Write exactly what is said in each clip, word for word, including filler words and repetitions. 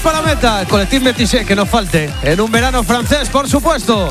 para meta. El Collectif Métisé, que no falte. En un verano francés, por supuesto.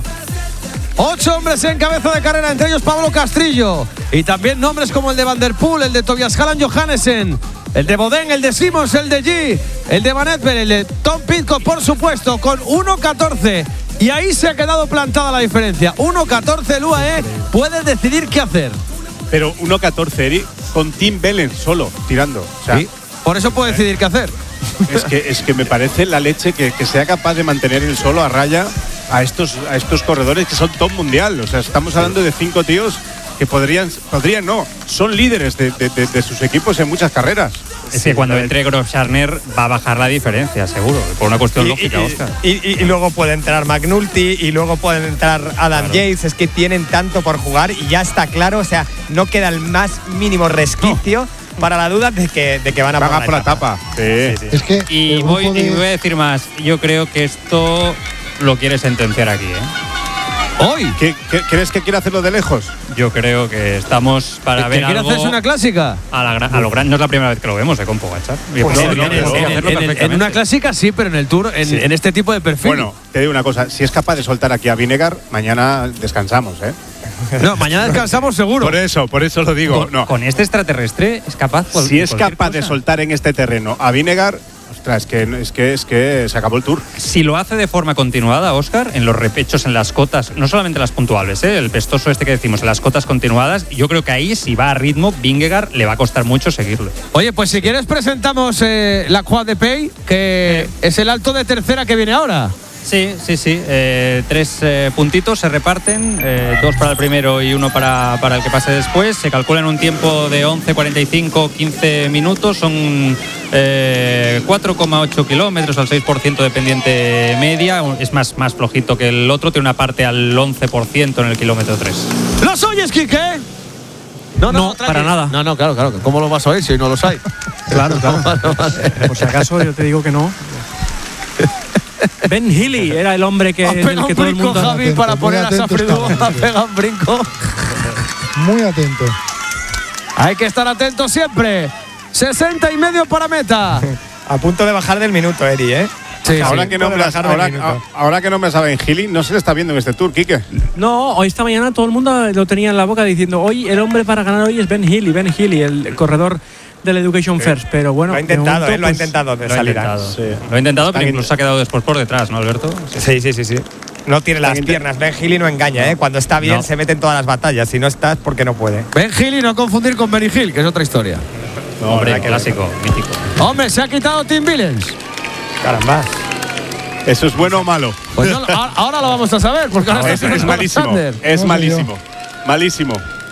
Ocho hombres en cabeza de carrera, entre ellos Pablo Castrillo. Y también nombres como el de Van der Poel, el de Tobias Hallan Johannesen, el de Bodén, el de Simons, el de G, el de Van Edberg, el de Tom Pidcock, por supuesto, con uno catorce. Y ahí se ha quedado plantada la diferencia. uno catorce, el U A E puede decidir qué hacer. Pero uno catorce, Eri, con Tim Wellens solo, tirando. O sea, sí, por eso puede decidir qué hacer. Es que, es que me parece la leche que, que sea capaz de mantener el solo a raya a estos, a estos corredores que son top mundial. O sea, estamos hablando de cinco tíos que podrían, podrían no, son líderes de, de, de, de sus equipos en muchas carreras. Es que cuando entre Grosjean va a bajar la diferencia, seguro, por una cuestión y, lógica, y, Oscar. Y, y, y luego puede entrar McNulty y luego pueden entrar Adam claro. Yates. Es que tienen tanto por jugar y ya está claro, o sea, no queda el más mínimo resquicio no. para la duda de que, de que van a pagar por la etapa. Sí. Sí, sí. Es que y, voy, de... y voy a decir más, yo creo que esto lo quiere sentenciar aquí, ¿eh? ¿Hoy? ¿Qué, qué, ¿Crees que quiere hacerlo de lejos? Yo creo que estamos para ¿Que ver quiere algo hacerse una clásica? A, la, a lo grande. No es la primera vez que lo vemos, ¿eh? Con Pogačar. Pues no, sí, no, no, no, sí, hacerlo en, en, en una clásica sí, pero en el Tour, en, sí. en este tipo de perfil. Bueno, te digo una cosa, si es capaz de soltar aquí a Vinegar, mañana descansamos, ¿eh? No, mañana descansamos seguro. Por eso, por eso lo digo. Con, no. con este extraterrestre es capaz. Por, si es capaz cosa. de soltar en este terreno a Vinegar, ostras, es que, es que es que se acabó el Tour. Si lo hace de forma continuada, Óscar, en los repechos, en las cotas, no solamente las puntuables, ¿eh? El pestoso este que decimos, en las cotas continuadas, yo creo que ahí, si va a ritmo, Vingegaard le va a costar mucho seguirle. Oye, pues si quieres presentamos eh, la Croix de Pays, que eh. es el alto de tercera que viene ahora. Sí, sí, sí. Eh, tres eh, puntitos se reparten, eh, dos para el primero y uno para, para el que pase después. Se calcula en un tiempo de once cuarenta y cinco, quince minutos. Son eh, cuatro coma ocho kilómetros al seis por ciento de pendiente media. Es más, más flojito que el otro. Tiene una parte al once por ciento en el kilómetro tres. ¿Los oyes, Quique? No, no, no para nada. No, no, claro, claro. ¿Cómo lo vas a oír si hoy no los hay? Claro, claro. Vale, vale. Por si acaso yo te digo que no. Ben Healy era el hombre que, del que todo el mundo... Javi, atento, para poner a Safridú a pegar un brinco. Muy atento. Hay que estar atento siempre. sesenta y medio para meta. A punto de bajar del minuto, Eri, ¿eh? Sí, ahora, sí. Que no ahora, ahora, ahora que no me sabe en Healy, no se le está viendo en este Tour, Quique. No, hoy esta mañana todo el mundo lo tenía en la boca diciendo hoy el hombre para ganar hoy es Ben Healy, Ben Healy, el corredor del Education First, sí. Pero bueno, lo ha intentado, momento, él lo ha pues, intentado de lo salir. Ha intentado, sí. Lo ha intentado, pero incluso ha quedado después por detrás, ¿no, Alberto? Sí, sí, sí, sí. No tiene las piernas. Ben Healy no engaña, ¿eh? Cuando está bien no. se mete en todas las batallas. Si no está es porque no puede. Ben Healy no confundir con Benny Hill, que es otra historia. No, hombre, clásico, mítico. Hombre, se ha quitado Tim Wellens. Caramba. ¿Eso es bueno o malo? Pues no, ahora lo vamos a saber, porque ahora es, es malísimo. Es malísimo. Malísimo.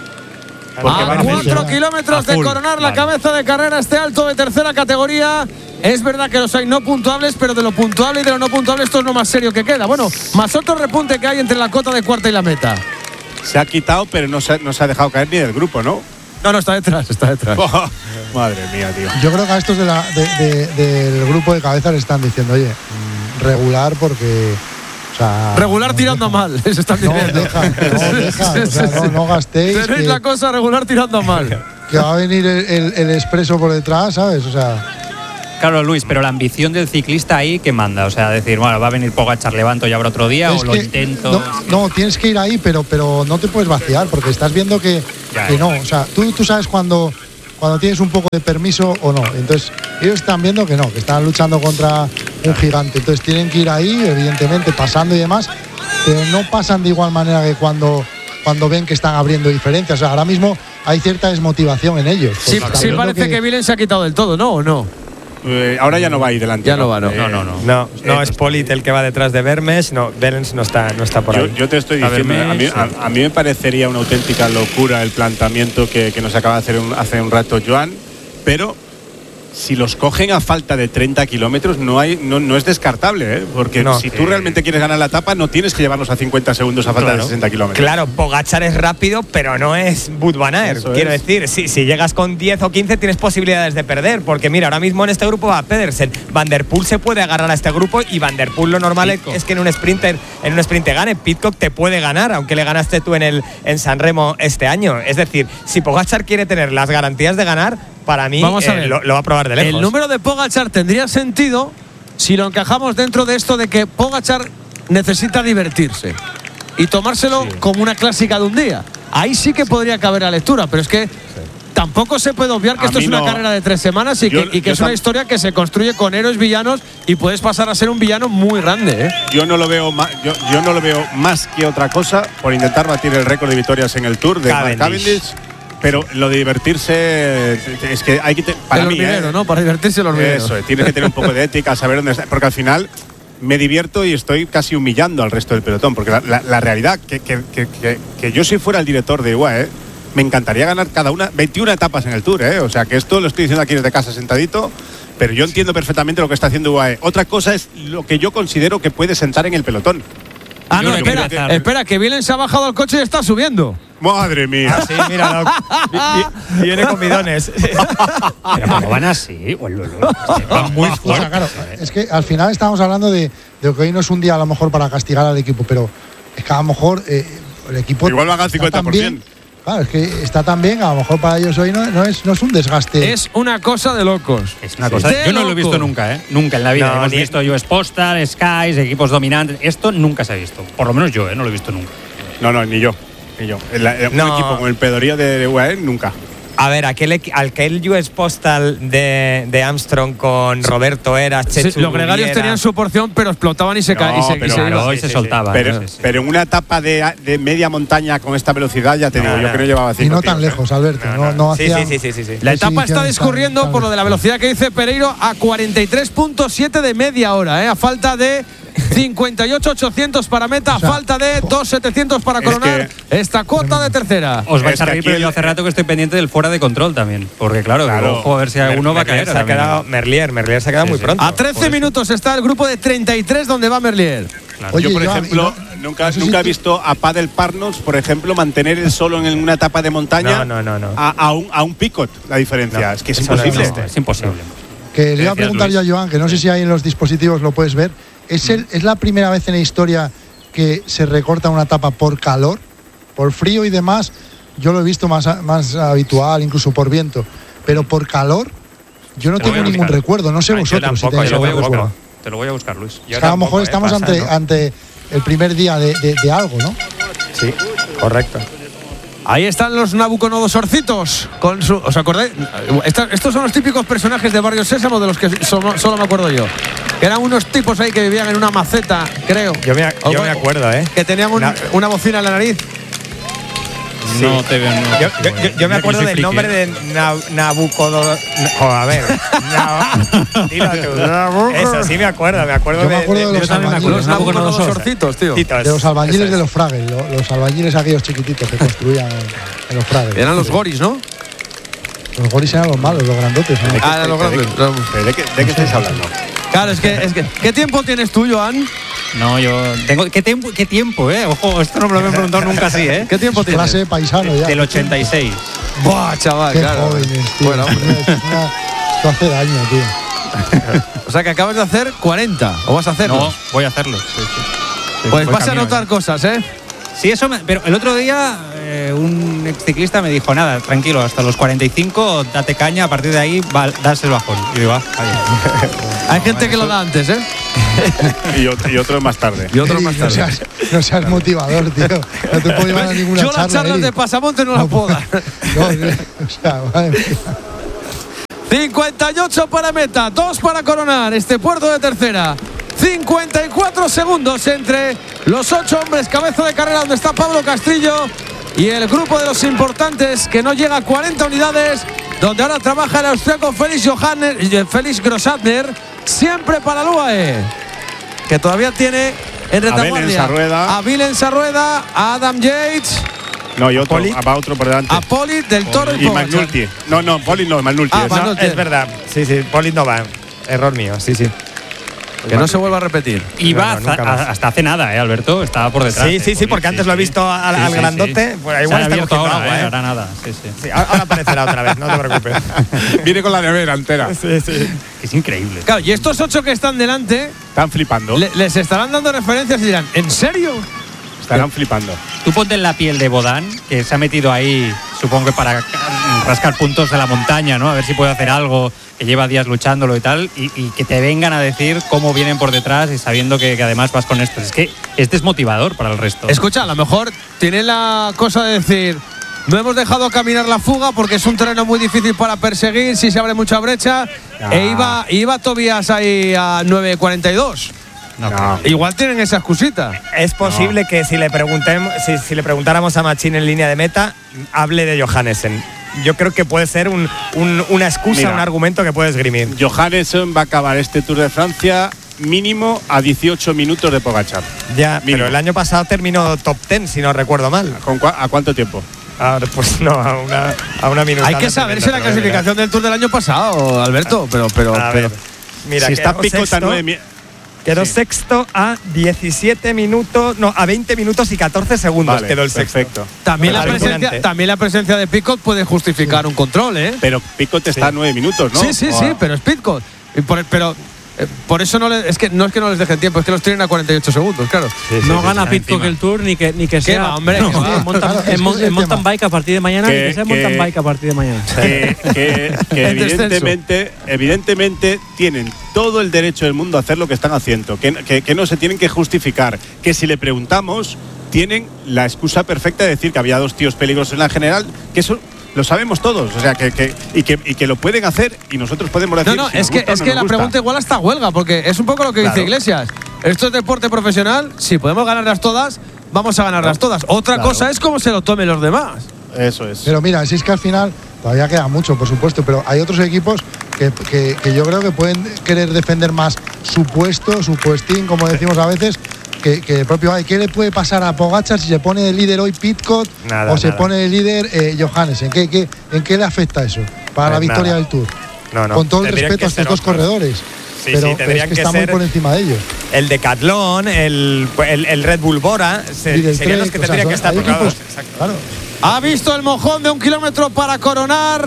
Porque a cuatro kilómetros de coronar la cabeza de carrera este alto de tercera categoría. Es verdad que los hay no puntuables, pero de lo puntuable y de lo no puntuable esto es lo más serio que queda. Bueno, más otro repunte que hay entre la cota de cuarta y la meta. Se ha quitado, pero no se, no se ha dejado caer ni del grupo, ¿no? No, no, está detrás, está detrás. Oh, madre mía, tío. Yo creo que a estos de la, de, de, del grupo de cabeza le están diciendo, oye, regular porque... O sea, regular no, tirando deja. mal, eso está no, deja, no, deja, o sea, no, no gastéis. Tenéis que, la cosa regular tirando mal. Que va a venir el, el, el expreso por detrás, ¿sabes? O sea. Claro, Luis, pero la ambición del ciclista ahí, ¿qué manda? O sea, decir, bueno, va a venir Pogačar, levanto y habrá otro día, es o lo intento. No, no, tienes que ir ahí, pero, pero no te puedes vaciar, porque estás viendo que, ya, que no. O sea, tú, tú sabes cuando, cuando tienes un poco de permiso o no. Entonces, ellos están viendo que no, que están luchando contra un gigante. Entonces, tienen que ir ahí, evidentemente, pasando y demás, pero no pasan de igual manera que cuando, cuando ven que están abriendo diferencias. O sea, ahora mismo hay cierta desmotivación en ellos. Sí, sí parece que, que Wellens se ha quitado del todo, ¿no? ¿O no? Eh, ahora ya no va ahí delante. Ya no, no va, no. Eh, no, no, no. No, no es Polit el que va detrás de Vermes, no, Wellens no está, no está por yo, ahí. Yo te estoy diciendo, a, Vermes, a, mí, a, a mí me parecería una auténtica locura el planteamiento que, que nos acaba de hacer un, hace un rato Joan, pero si los cogen a falta de treinta kilómetros no, hay, no, no es descartable, ¿eh? Porque no, si tú eh, realmente quieres ganar la etapa no tienes que llevarlos a cincuenta segundos a falta claro, de sesenta kilómetros. Claro, Pogačar es rápido, pero no es Wout van Aert. Eso quiero es. decir, si, si llegas con diez o quince tienes posibilidades de perder, porque mira, ahora mismo en este grupo va Pedersen. Van der Poel se puede agarrar a este grupo y Van der Poel lo normal Pitcock. es que en un sprinter en un sprint te gane. Pidcock te puede ganar, aunque le ganaste tú en el en San Remo este año. Es decir, si Pogačar quiere tener las garantías de ganar, para mí Vamos a ver. Eh, lo, lo va a probar de lejos. El número de Pogačar tendría sentido si lo encajamos dentro de esto de que Pogačar necesita divertirse y tomárselo sí. como una clásica de un día. Ahí sí que podría caber la lectura, pero es que tampoco se puede obviar que a esto es una no. carrera de tres semanas y yo, que, y que es una historia que se construye con héroes villanos y puedes pasar a ser un villano muy grande. ¿eh? Yo no lo veo más, yo, yo no lo veo más que otra cosa por intentar batir el récord de victorias en el Tour de Cavendish. Cavendish pero lo de divertirse es que hay que te, para el mí, hormiguero, ¿eh? ¿no? Para divertirse el hormiguero. Eso, tienes que tener un poco de ética, saber dónde está, porque al final me divierto y estoy casi humillando al resto del pelotón, porque la, la, la realidad que, que, que, que, que yo si fuera el director de U A E, me encantaría ganar cada una, veintiuna etapas en el Tour, ¿eh? O sea, que esto lo estoy diciendo aquí desde casa sentadito, pero yo entiendo perfectamente lo que está haciendo U A E. Otra cosa es lo que yo considero que puede sentar en el pelotón. Ah, no, espera, que espera, que Vilen se ha bajado al coche y está subiendo. Madre mía. Ah, sí, mira, y, y viene con bidones. Pero como van así, van muy fuerte. O sea, claro, es que al final estamos hablando de, de que hoy no es un día a lo mejor para castigar al equipo, pero es que a lo mejor eh, el equipo igual va a ganar cincuenta por ciento. Claro, es que está tan bien, a lo mejor para ellos hoy no, no, es, no es un desgaste. Es una cosa de locos. Es una cosa. De yo no lo he visto nunca, ¿eh? Nunca en la vida. No, Hemos visto U S Postal, Skies, equipos dominantes. Esto nunca se ha visto. Por lo menos yo, ¿eh? No lo he visto nunca. No, no, ni yo. Ni yo. El, el, no. Un equipo con el pedorío de U A E, nunca. A ver, aquel, aquel U S Postal de, de Armstrong con Roberto Heras, Chechu sí, los gregarios tenían su porción, pero explotaban y se caían. No, y se, pero, y se, claro, y se soltaban. Pero, sí, sí. pero en una etapa de, de media montaña con esta velocidad, ya te no, digo, no. yo creo que llevaba cinco. Y no tíos, tan lejos, ¿eh? Alberto. No, no, no sí, hacían, sí, sí, sí, sí. La etapa está discurriendo tan, tan por lo de la velocidad que dice Pereiro a cuarenta y tres punto siete de media hora, ¿eh? A falta de cincuenta y ocho ochocientos para meta, o sea, a falta de dos setecientos para coronar es que esta cuota de tercera. Os vais a reír, pero yo hace rato que estoy pendiente del fuera de control también. Porque claro, claro ojo a ver si alguno Mer, va a caer. Se ha quedado Merlier, Merlier se ha quedado sí, muy sí. pronto. A trece minutos está el grupo de treinta y tres donde va Merlier. Claro. Oye, yo, por Joan, ejemplo, no, nunca, no sé nunca si he visto a Padel Parnos, por ejemplo, mantener el solo en una etapa de montaña no, no, no, no. A, a, un, a un picot, la diferencia. No, es que es imposible. No, es imposible. Que le iba a preguntar yo a Joan, que no sé si ahí en los dispositivos lo puedes ver. ¿Es, el, ¿Es la primera vez en la historia que se recorta una etapa por calor? Por frío y demás, yo lo he visto más, más habitual, incluso por viento. Pero por calor, yo no tengo ningún recuerdo. No sé Ay, vosotros. Tampoco, si te, lo voy a buscar, te lo voy a buscar, Luis. O sea, a lo mejor estamos eh, pasa, ante, ¿no? ante el primer día de, de, de algo, ¿no? Sí, correcto. Ahí están los nabucodonosorcitos con su, ¿os acordáis? Esta, estos son los típicos personajes de Barrio Sésamo de los que solo, solo me acuerdo yo. Que eran unos tipos ahí que vivían en una maceta, creo. Yo me, yo me acuerdo, ¿eh? Que tenían un, no. una bocina en la nariz. Sí. No te veo. No, yo, yo, yo, yo me acuerdo del nombre de Nabucodonosor. Oh, a ver. No, dilo tú. Eso sí me acuerdo, me acuerdo yo de. me acuerdo de, de, de los albañiles. Nabucodonosorcitos, tío. De los albañiles de los Fraggles, los, los albañiles aquellos chiquititos que construían en, en los Fraggles. Eran los goris, ¿no? Los goris eran los malos, los grandotes. ¿no? Ah, eran los grandes. ¿De qué, de qué estáis hablando? Claro, es que, es que. ¿Qué tiempo tienes tú, Joan? No, yo tengo. ¿Qué tiempo, qué tiempo eh? Ojo, esto no me lo he preguntado nunca así, ¿eh? ¿Qué tiempo tienes? Clase paisano ya. Del ochenta y seis. Buah, chaval, qué claro. jóvenes, tío. Bueno, esto hace daño, tío. O sea que acabas de hacer cuarenta. ¿O vas a hacerlo? No, voy a hacerlo. Sí, sí. Sí, pues vas a notar ya. cosas, ¿eh? Sí, eso me, pero el otro día eh, un ex ciclista me dijo, nada, tranquilo, hasta los cuarenta y cinco date caña, a partir de ahí va, das el bajón. Y digo, ah, hay gente que lo da antes, ¿eh? y, otro, y otro más tarde. Y otro más tarde. No seas, no seas motivador, tío. No te puedo llevar a ninguna Yo charla. las charlas Eric. de pasamonte no, no las puedo dar. No, o sea, madre mía. cincuenta y ocho para meta, dos para coronar este puerto de tercera. cincuenta y cuatro segundos entre los ocho hombres cabeza de carrera donde está Pablo Castrillo y el grupo de los importantes que no llega a cuarenta unidades, donde ahora trabaja el austriaco Felix Johannes, Felix Grossatner, siempre para el U A E, que todavía tiene en retaguardia a Vilen Sarrueda, a Adam Yates. No, y otro, Poli, va otro por delante. A Poli, Del Toro y, y McNulty. No, no, Poli no, McNulty. Ah, no, es verdad. Sí, sí, Poli no va. Error mío, sí, sí. Que no se vuelva a repetir. Y no, va no, hasta, hasta hace nada, ¿eh, Alberto? Estaba por detrás. Sí, sí, sí, porque antes sí, lo he visto al, sí, al grandote. Sí. Pues igual se está abierto ahora, agua, ¿eh? ¿eh? Ahora nada. Sí, sí. Sí, ahora aparecerá otra vez, no te preocupes. Viene con la nevera entera. Sí, sí. Es increíble. Claro, y estos ocho que están delante. Están flipando. Le, les estarán dando referencias y dirán, ¿en serio? Estarán flipando. Tú ponte en la piel de Bodán, que se ha metido ahí, supongo que para rascar puntos de la montaña, ¿no? A ver si puede hacer algo, que lleva días luchándolo y tal, y, y que te vengan a decir cómo vienen por detrás y sabiendo que, que además vas con esto. Es que es desmotivador para el resto. Escucha, a lo mejor tiene la cosa de decir, no hemos dejado caminar la fuga porque es un terreno muy difícil para perseguir, si se abre mucha brecha, ah. e iba, iba Tobias ahí a nueve cuarenta y dos. No, no. Igual tienen esa excusita. Es posible no. que si le preguntemos, si, si le preguntáramos a Machín en línea de meta, hable de Johannesen. Yo creo que puede ser un, un, una excusa, Mira, un argumento que puede esgrimir. Johannesen va a acabar este Tour de Francia mínimo a dieciocho minutos de Pogačar. Ya, mínimo. Pero el año pasado terminó top diez, si no recuerdo mal. ¿Con cua- ¿A cuánto tiempo? Ah, pues no, a una, a una minuta. Hay que saberse la clasificación del Tour del año pasado, Alberto, pero, pero, pero mira, si está Picot a nueve. Quedó sí. sexto a diecisiete minutos, no, a veinte minutos y catorce segundos vale, quedó el sexto. Perfecto. También, la presencia, también la presencia de Picot puede justificar sí. un control, ¿eh? Pero Picot está sí. a nueve minutos, ¿no? Sí, sí, o sí, a... pero es Picot. Por, pero eh, por eso no le, es que no es que no les dejen tiempo, es que los tienen a cuarenta y ocho segundos, claro. Sí, sí, no sí, gana sí, Picot el Tour ni que, ni que sea. Va, hombre, no, que va. Monta, claro, en, en, en mountain bike a partir de mañana, que, ni que sea que, mountain bike a partir de mañana. Que, que, que evidentemente, evidentemente tienen todo el derecho del mundo a hacer lo que están haciendo, que, que, que no se tienen que justificar, que si le preguntamos tienen la excusa perfecta de decir que había dos tíos peligrosos en la general, que eso lo sabemos todos, o sea, que, que, y, que, y que lo pueden hacer y nosotros podemos decir. No, no, si es que, gusta, es no que la gusta. pregunta igual hasta huelga, porque es un poco lo que claro. dice Iglesias. Esto es deporte profesional, si podemos ganarlas todas, vamos a ganarlas todas. Otra claro. cosa es cómo se lo tomen los demás. Eso es. Pero mira, si es que al final todavía queda mucho, por supuesto, pero hay otros equipos que, que, que yo creo que pueden querer defender más su puesto, su puestín, como decimos a veces, que, que el propio. ¿Qué le puede pasar a Pogačar si se pone de líder hoy Pidcock nada, o se nada. pone de líder eh, Johannesen? ¿Qué, qué, ¿En qué le afecta eso para pues la victoria nada. del Tour? No, no. Con todo el Tendrían respeto a estos dos otros. corredores. Sí, pero, sí, pero es que, que está muy por encima de ellos. El Decathlon, el, el, el Red Bull Bora, se, serían los que tendrían que estar tocados. Claro. Ha visto el mojón de un kilómetro para coronar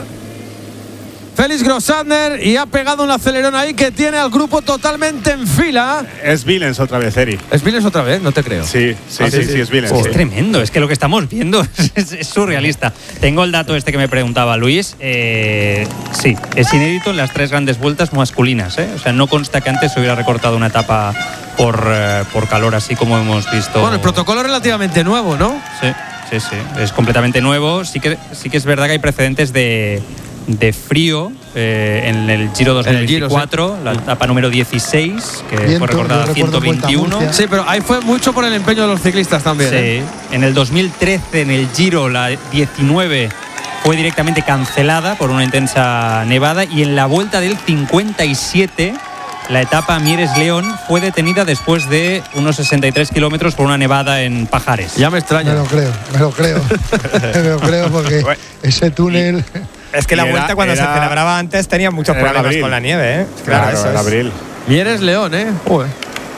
Félix Grossander y ha pegado un acelerón ahí que tiene al grupo totalmente en fila. Es Villens otra vez, Eri. ¿Es Villens otra vez? No te creo. Sí, sí, ah, sí, sí, sí, sí, es Villens. Oh, sí. Es tremendo, es que lo que estamos viendo es, es surrealista. Tengo el dato este que me preguntaba Luis. Eh, sí, es inédito en las tres grandes vueltas masculinas. ¿eh? O sea, no consta que antes se hubiera recortado una etapa por, eh, por calor, así como hemos visto. Bueno, el protocolo es relativamente nuevo, ¿no? Sí, sí, sí. Es completamente nuevo. Sí que, sí que es verdad que hay precedentes de. de frío eh, en el Giro dos mil veinticuatro, Giro, sí. La etapa número dieciséis, que Viento, fue recordada a ciento veintiuno. Sí, pero ahí fue mucho por el empeño de los ciclistas también. Sí, ¿eh? en el dos mil trece, en el Giro, la diecinueve fue directamente cancelada por una intensa nevada, y en la vuelta del cincuenta y siete, la etapa Mieres-León fue detenida después de unos sesenta y tres kilómetros por una nevada en Pajares. Ya me extraña. Me lo creo, me lo creo. me lo creo porque bueno, ese túnel. Es que la era, vuelta cuando era, se celebraba antes tenía muchos problemas abril. con la nieve, ¿eh? Claro, claro, eso es. abril. Mieres-León, ¿eh? Uy.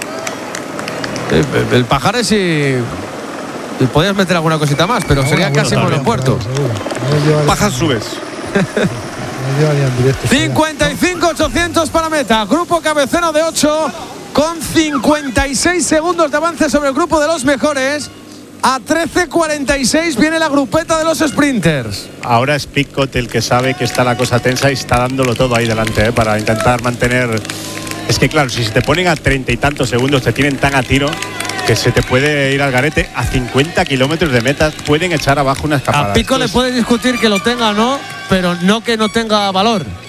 El, el Pajares sí. Podías meter alguna cosita más, pero no, sería bueno, casi monopuerto. Pajas subes. cincuenta y cinco ochocientos para meta. Grupo cabecero de ocho con cincuenta y seis segundos de avance sobre el grupo de los mejores. A trece cuarenta y seis viene la grupeta de los sprinters. Ahora es Pidcock el que sabe que está la cosa tensa y está dándolo todo ahí delante, ¿eh? Para intentar mantener. Es que claro, si se te ponen a treinta y tantos segundos, te tienen tan a tiro que se te puede ir al garete. A cincuenta kilómetros de meta pueden echar abajo una escapada. A Pidcock le puede discutir que lo tenga o no, pero no que no tenga valor.